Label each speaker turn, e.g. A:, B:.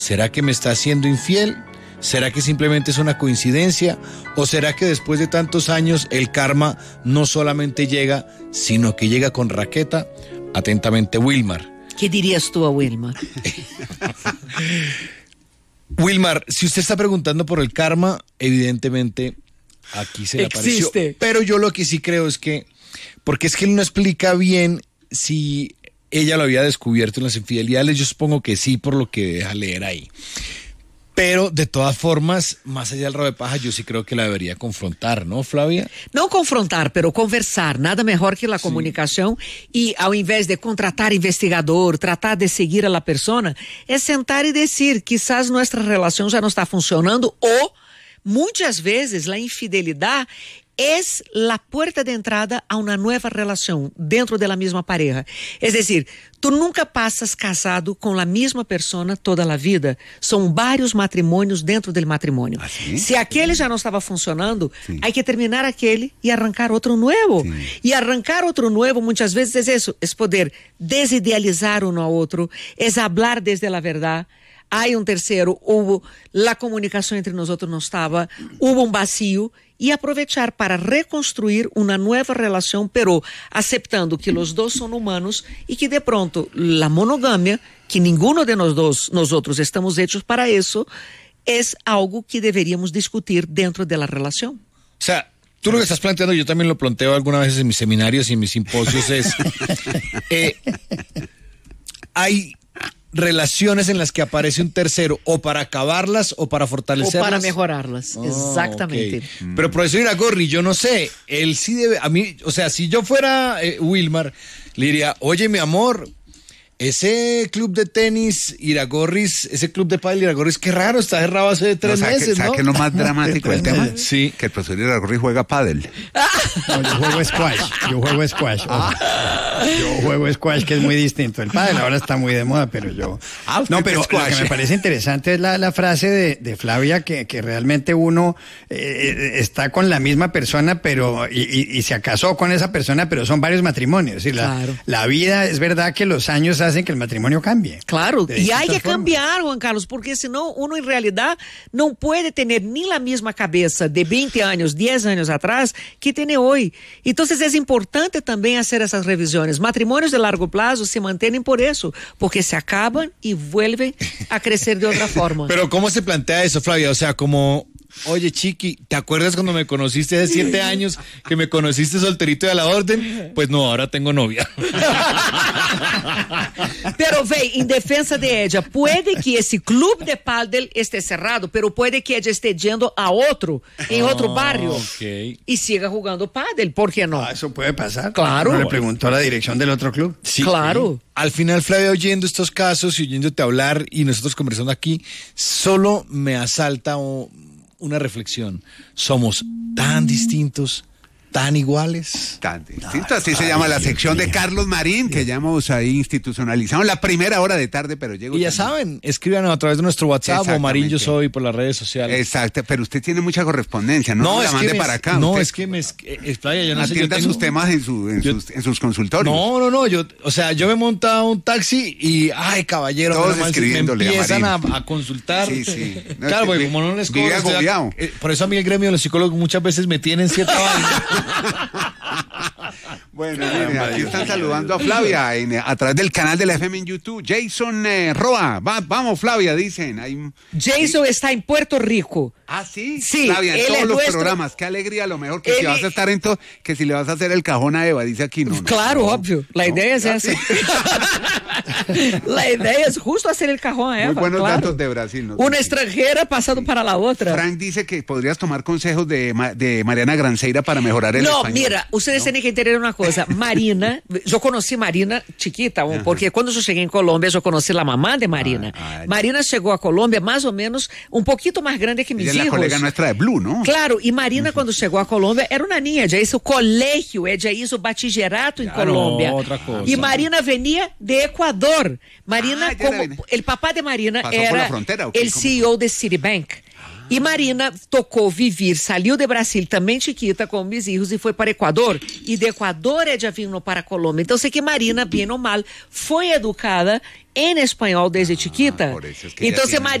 A: ¿Será que me está haciendo infiel? ¿Será que simplemente es una coincidencia? ¿O será que después de tantos años el karma no solamente llega, sino que llega con raqueta? Atentamente, Wilmar.
B: ¿Qué dirías tú a Wilmar?
A: Wilmar, si usted está preguntando por el karma, evidentemente aquí se le apareció.
B: Existe.
A: Pero yo lo que sí creo es que, porque es que él no explica bien si ella lo había descubierto en las infidelidades, yo supongo que sí, por lo que deja leer ahí. Pero de todas formas, más allá del rabo de paja, yo sí creo que la debería confrontar, ¿no, Flavia?
B: Não confrontar, pero conversar. Nada mejor que la comunicación. Y ao invés de contratar investigador, tratar de seguir a la persona, es sentar y decir, quizás nuestra relación ya no está funcionando, o muchas veces la infidelidad es la puerta de entrada a una nueva relación dentro de la misma pareja. Es decir, tú nunca pasas casado con la misma persona toda la vida. Son varios matrimonios dentro del matrimonio.
C: ¿Ah, sí?
B: Si aquel ya no estaba funcionando, hay que terminar aquel y arrancar otro nuevo. Y arrancar otro nuevo muchas veces es eso, es poder desidealizar uno a otro, es hablar desde la verdad. Hay un tercero, la comunicación entre nosotros no estaba, hubo un vacío, y aprovechar para reconstruir una nueva relación, pero aceptando que los dos son humanos y que de pronto la monogamia, que ninguno de nosotros estamos hechos para eso, es algo que deberíamos discutir dentro de la relación.
A: O sea, tú lo que estás planteando, yo también lo planteo algunas veces en mis seminarios y en mis simposios, es hay relaciones en las que aparece un tercero o para acabarlas o para fortalecerlas.
B: O para mejorarlas, exactamente.
A: Okay. Pero profesor Iragorri, yo no sé, él sí debe, a mí, o sea, si yo fuera Wilmar, le diría, oye mi amor, ese club de tenis Iragorris, ese club de pádel Iragorris, qué raro, está cerrado hace 3 meses, ¿no?
C: ¿Sabes qué es lo más dramático del tema?
A: Sí.
C: Que el profesor Iragorri juega pádel.
D: No, yo juego squash. Yo juego squash, que es muy distinto. El pádel ahora está muy de moda, pero yo... No, pero lo que me parece interesante es la frase de Flavia, que realmente uno está con la misma persona, pero y se casó con esa persona, pero son varios matrimonios. Y
B: Claro.
D: la vida, es verdad que los años hacen que el matrimonio cambie.
B: Claro,
D: De
B: y hay que
D: distintas formas.
B: cambiar, Juan Carlos, porque senão uno en realidad no puede tener ni la misma cabeza de 20 años, 10 años atrás que tiene hoy. Entonces es importante también hacer esas revisiones. Matrimonios de largo plazo se mantienen por eso, porque se acaban y vuelven a crecer de otra forma.
A: Pero ¿cómo se plantea eso, Flavia? O sea, como, oye, Chiqui, ¿te acuerdas cuando me conociste hace 7 años que me conociste solterito de a la orden? Pues no, ahora tengo novia.
B: Pero ve, en defensa de ella, puede que ese club de pádel esté cerrado, pero puede que ella esté yendo a otro, en otro barrio, y siga jugando pádel, ¿por qué no?
D: Eso puede pasar.
B: Claro.
D: ¿No le preguntó a la dirección del otro club?
A: Sí,
B: Claro.
A: Al final, Flavia, oyendo estos casos y oyéndote hablar y nosotros conversando aquí, solo me asalta una reflexión. Somos tan distintos, tan iguales.
C: Tan distinto, así se llama la sección de Carlos Marín, que ya hemos ahí institucionalizado en la primera hora de tarde, pero llego.
A: Y ya saben, escríbanos a través de nuestro WhatsApp o Marín Yo Soy por las redes sociales.
C: Exacto, pero usted tiene mucha correspondencia, no la mande para acá.
A: No,
C: usted
A: es que Flavia, yo no sé.
C: atienda sus temas en sus consultorios.
A: No, yo me he montado un taxi y, ay, caballero,
C: todos
A: me
C: escribiéndole
A: empiezan
C: a
A: a consultar.
C: Sí. No,
A: Claro, porque
C: es que
A: como no les
C: vive
A: cobro,
C: agobiado.
A: por eso a mí el gremio de los psicólogos muchas veces me tienen cierta vaina.
C: Bueno, mire, aquí están saludando a Flavia a través del canal de la FM en YouTube. Jason Roa, vamos Flavia, dicen.
B: Jason está en Puerto Rico.
C: Ah, sí.
B: Sí,
C: Flavia, en
B: él
C: todos
B: es
C: los
B: nuestro-
C: programas. Qué alegría, lo mejor que si vas a estar que si le vas a hacer el cajón a Eva, dice aquí. No,
B: Claro, obvio. La idea es esa. La idea es justo hacer el cajón a Eva.
C: Muy buenos
B: claro.
C: datos de Brasil. ¿no?
B: Una extranjera pasando para la otra.
C: Frank dice que podrías tomar consejos de Mariana Granceira para mejorar el español.
B: Mira, ustedes tienen que entender una cosa. Marina, yo conocí Marina chiquita, porque cuando yo llegué en Colombia, yo conocí la mamá de Marina. Marina llegó a Colombia más o menos un poquito más grande que mis
C: Ella es
B: hijos.
C: la colega nuestra de Blue, ¿no?
B: Claro, y Marina cuando llegó a Colombia era una niña, ella hizo colegio, ella hizo bachillerato en Colombia.
A: otra cosa.
B: Y Marina venía de Ecuador. Marina,
C: Ah, ella
B: como
C: era-
B: el papá de Marina
C: ¿Pasó por
B: era
C: la frontera o qué?
B: el
C: ¿Cómo
B: CEO de Citibank. E Marina tocou Vivir, saiu de Brasil também chiquita com mis hijos e foi para Equador. E de Equador ela vindo para Colômbia. Então sei que Marina, bem ou mal, foi educada em espanhol desde chiquita.
C: Por eso es que
B: Então
C: ella tiene